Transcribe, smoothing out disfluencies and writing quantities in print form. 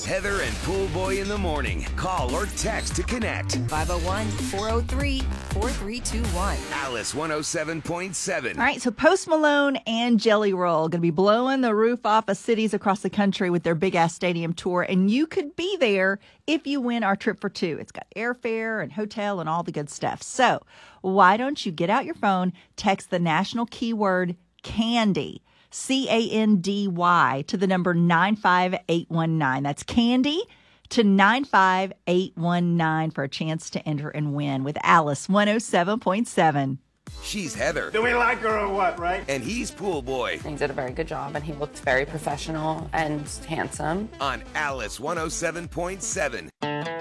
Heather and Pool Boy in the morning. Call or text to connect. 501-403-4321. Alice 107.7. All right, so Post Malone and Jelly Roll going to be blowing the roof off of cities across the country with their big-ass stadium tour, and you could be there if you win our trip for two. It's got airfare and hotel and all the good stuff. So why don't you get out your phone, text the national keyword CANDY, CANDY, to the number 95819. That's CANDY to 95819 for a chance to enter and win with Alice 107.7. She's Heather. Do we like her or what, right? And he's Pool Boy He did a very good job, and he looked very professional and handsome. on Alice 107.7.